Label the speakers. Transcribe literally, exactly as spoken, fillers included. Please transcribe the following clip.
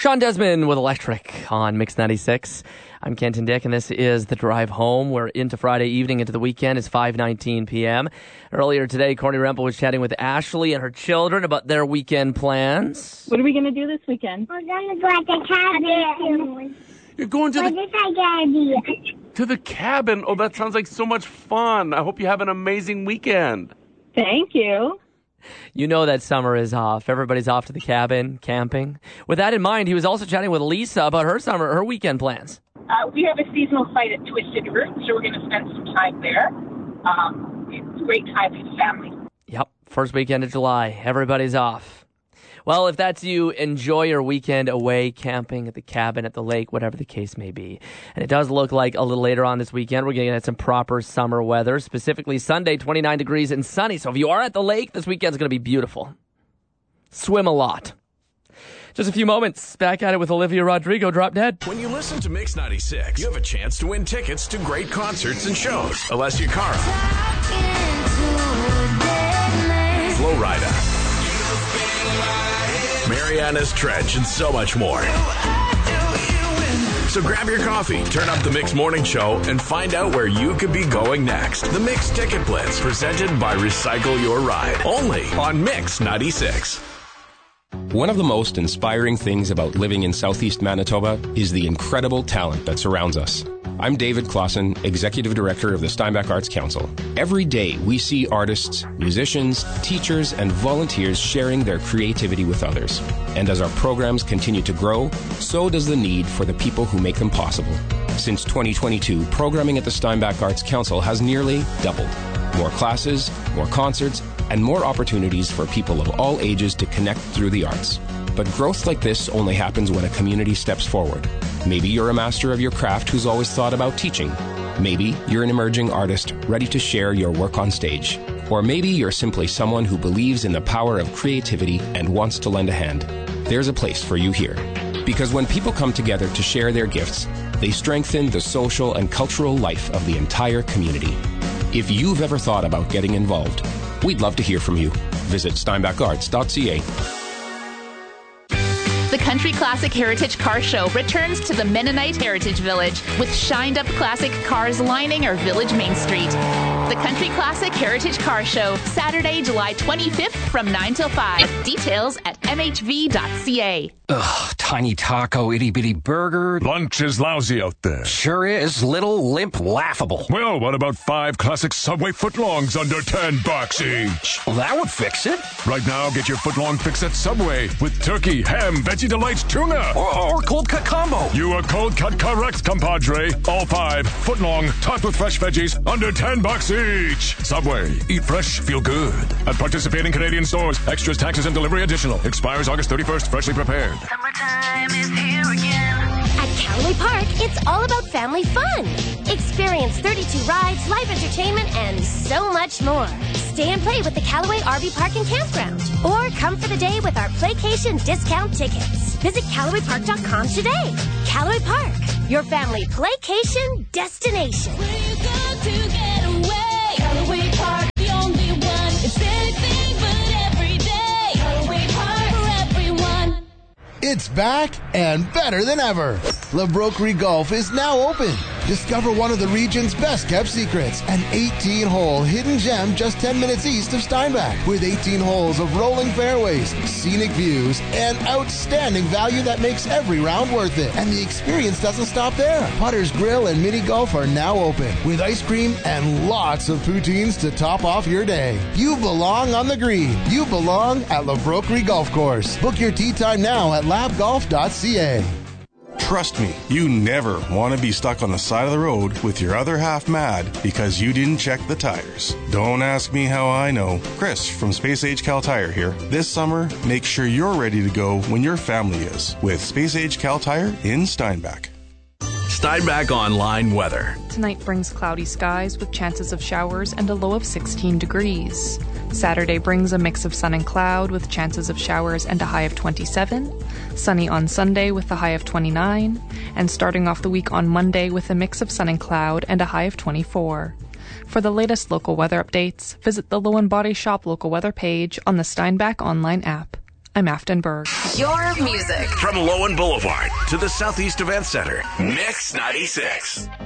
Speaker 1: Sean Desmond with Electric on Mix ninety-six. I'm Kenton Dick, and this is The Drive Home. We're into Friday evening, into the weekend. It's five nineteen p.m. Earlier today, Courtney Rempel was chatting with Ashley and her children about their weekend plans.
Speaker 2: What are we going to do this weekend?
Speaker 3: We're going to go at the cabin.
Speaker 4: You're going to
Speaker 3: What
Speaker 4: the,
Speaker 3: is that idea?
Speaker 4: to the cabin. Oh, that sounds like so much fun. I hope you have an amazing weekend.
Speaker 2: Thank you.
Speaker 1: You know that summer is off. Everybody's off to the cabin, camping. With that in mind, he was also chatting with Lisa about her summer, her weekend plans.
Speaker 5: Uh, we have a seasonal site at Twisted Root, so we're going to spend some time there. Um, it's a great time for the family.
Speaker 1: Yep, first weekend of July. Everybody's off. Well, if that's you, enjoy your weekend away, camping at the cabin, at the lake, whatever the case may be. And it does look like a little later on this weekend, we're going to get some proper summer weather, specifically Sunday, twenty-nine degrees and sunny. So if you are at the lake, this weekend's going to be beautiful. Swim a lot. Just a few moments, back at it with Olivia Rodrigo, Drop Dead.
Speaker 6: When you listen to Mix ninety-six, you have a chance to win tickets to great concerts and shows. Alessia Cara, Flo Rida, Mariana's Trench, and so much more. So grab your coffee, turn up the Mix Morning Show, and find out where you could be going next. The Mix Ticket Blitz, presented by Recycle Your Ride. Only on Mix ninety-six.
Speaker 7: One of the most inspiring things about living in Southeast Manitoba is the incredible talent that surrounds us. I'm David Clausen, Executive Director of the Steinbach Arts Council. Every day we see artists, musicians, teachers, and volunteers sharing their creativity with others. And as our programs continue to grow, so does the need for the people who make them possible. Since twenty twenty-two, programming at the Steinbach Arts Council has nearly doubled. More classes, more concerts, and more opportunities for people of all ages to connect through the arts. But growth like this only happens when a community steps forward. Maybe you're a master of your craft who's always thought about teaching. Maybe you're an emerging artist ready to share your work on stage. Or maybe you're simply someone who believes in the power of creativity and wants to lend a hand. There's a place for you here. Because when people come together to share their gifts, they strengthen the social and cultural life of the entire community. If you've ever thought about getting involved, we'd love to hear from you. Visit steinbach arts dot c a.
Speaker 8: The Country Classic Heritage Car Show returns to the Mennonite Heritage Village with shined-up classic cars lining our village main street. The Country Classic Heritage Car Show, Saturday, July twenty-fifth from nine till five. Details at m h v dot c a.
Speaker 9: Ugh, tiny taco, itty-bitty burger.
Speaker 10: Lunch is lousy out there.
Speaker 9: Sure is. Little, limp, laughable.
Speaker 10: Well, what about five classic Subway footlongs under ten bucks each?
Speaker 9: Well, that would fix it.
Speaker 10: Right now, get your footlong fix at Subway with turkey, ham, veggie delights, tuna.
Speaker 9: Or, or cold cut combo.
Speaker 10: You are cold cut correct, compadre. All five, footlong, topped with fresh veggies, under ten bucks each. Subway. Eat fresh, feel good. At participating Canadian stores. Extras, taxes, and delivery additional. Expires August thirty-first. Freshly prepared.
Speaker 11: Summertime is here again. At Callaway Park, it's all about family fun. Experience thirty-two rides, live entertainment, and so much more. Stay and play with the Callaway R V Park and Campground. Or come for the day with our Playcation discount tickets. Visit Callaway Park dot com today. Callaway Park, your family playcation destination.
Speaker 12: Where you go to get away? Callaway Park, the only one. It's anything but every day. Callaway Park for everyone.
Speaker 13: It's back and better than ever. Le Broquerie Golf is now open. Discover one of the region's best-kept secrets, an eighteen-hole hidden gem just ten minutes east of Steinbach, with eighteen holes of rolling fairways, scenic views, and outstanding value that makes every round worth it. And the experience doesn't stop there. Putter's Grill and Mini Golf are now open, with ice cream and lots of poutines to top off your day. You belong on the green. You belong at Le Broquerie Golf Course. Book your tee time now at lab golf dot c a.
Speaker 14: Trust me, you never want to be stuck on the side of the road with your other half mad because you didn't check the tires. Don't ask me how I know. Chris from Space Age Cal Tire here. This summer, make sure you're ready to go when your family is with Space Age Cal Tire in Steinbach.
Speaker 6: Steinbach Online weather.
Speaker 15: Tonight brings cloudy skies with chances of showers and a low of sixteen degrees. Saturday brings a mix of sun and cloud with chances of showers and a high of twenty-seven. Sunny on Sunday with a high of twenty-nine. And starting off the week on Monday with a mix of sun and cloud and a high of twenty-four. For the latest local weather updates, visit the Low and Body Shop local weather page on the Steinbach Online app. I'm Afton Berg.
Speaker 16: Your music.
Speaker 6: From Lowen Boulevard to the Southeast Event Center. Mix ninety-six.